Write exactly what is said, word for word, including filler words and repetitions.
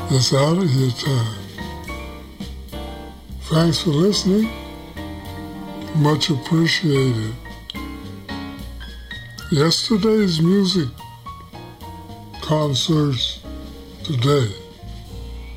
that's out of your time. Thanks for listening. Much appreciated. Yesterday's music concerts today.